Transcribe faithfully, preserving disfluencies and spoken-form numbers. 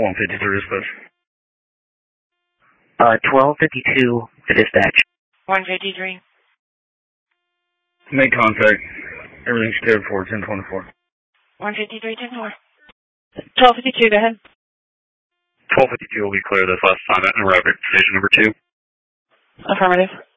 one fifty-three dispatch. Uh, twelve fifty-two to dispatch. one fifty-three. Make contact. Everything's cleared for ten twenty-four. one fifty-three, ten four. twelve fifty-two, go ahead. twelve fifty-two will be clear this last assignment and arrive at station number two. Affirmative.